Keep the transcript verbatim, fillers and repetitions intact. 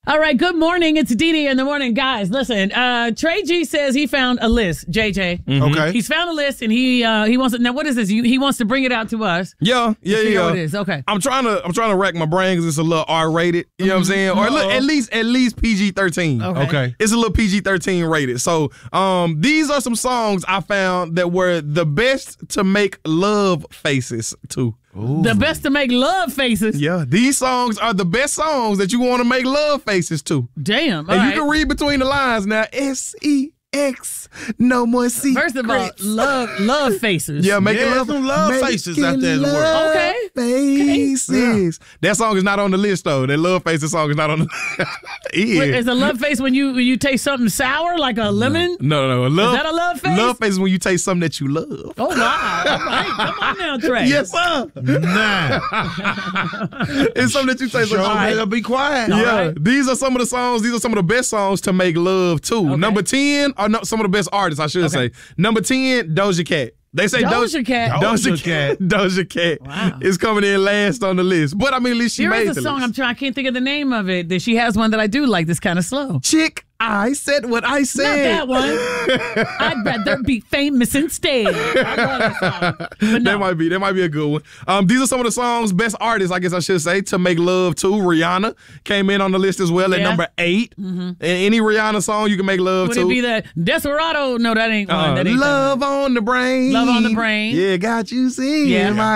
All right, good morning. It's Dee Dee in the morning. Guys, listen, uh, Trey G says he found a list, J J. Mm-hmm. Okay. He's found a list, and he uh, he wants to, now what is this? You, he wants to bring it out to us. Yeah, yeah, See yeah. what it is. Okay. I'm trying to I'm trying to rack my brain because it's a little R-rated. You know what I'm saying? Or look, at least at least P G thirteen. Okay. Okay. It's a little P G thirteen rated. So um, these are some songs I found that were the best to make love faces to. Ooh. The best to make love faces. Yeah, these songs are the best songs that you want to make love faces to. Damn. All And right. you can read between the lines now. S E X, no more secrets. First of all, love love faces. Yeah, making Yeah, love, some love faces out there in the world. love Okay. Faces. That song is not on the list though. That love faces song is not on the yeah. Wait, is a love face when you when you taste something sour like a lemon? No, no, no. Love, that a love face? Love face is when you taste something that you love. Oh wow! All right, come on now, Trey. Yes, sir. Nah. It's something that you taste. Sure, like, better be quiet. yeah, right. these are some of the songs. These are some of the best songs to make love to. Okay. Number ten are no, some of the best artists, I should Okay. say. Number ten, Doja Cat. They say Doja Cat. Doja Doja Cat. Cat. Doja Cat Wow. is coming in last on the list. But I mean, at least she Here made is the a song list. I'm trying. I can't think of the name of it. That she has one that I do like. That's kind of slow. Chick, I said what I Not said. that one. I'd rather be famous instead. I love that song. But no. That might be that might be a good one. Um, these are some of the songs, best artists, I guess I should say, to make love to. Rihanna came in on the list as well at Yeah. number eight. Mm-hmm. And any Rihanna song you can make love Would to. it be the Desperado? No, that ain't one. Uh, That ain't that love one. on the brain. Love on the Brain. Yeah, got you singing Yeah. my